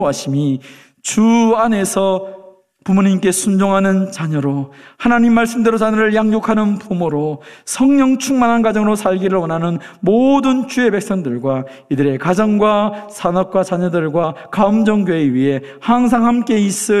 하심이 주 안에서 부모님께 순종하는 자녀로, 하나님 말씀대로 자녀를 양육하는 부모로, 성령 충만한 가정으로 살기를 원하는 모든 주의 백성들과 이들의 가정과 산업과 자녀들과 가음정교회 위에 항상 함께 있을